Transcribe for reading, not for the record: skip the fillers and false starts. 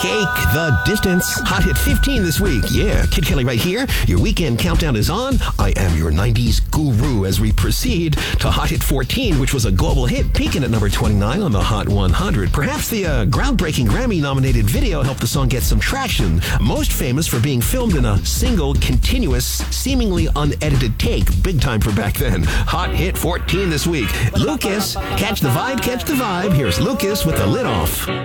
Cake the distance. Hot Hit 15 this week. Yeah, Kid Kelly right here. Your weekend countdown is on. I am your 90s guru as we proceed to Hot Hit 14, which was a global hit, peaking at number 29 on the Hot 100. Perhaps the groundbreaking Grammy-nominated video helped the song get some traction, most famous for being filmed in a single, continuous, seemingly unedited take. Big time for back then. Hot Hit 14 this week. Lucas, catch the vibe, catch the vibe. Here's Lucas with the lid off.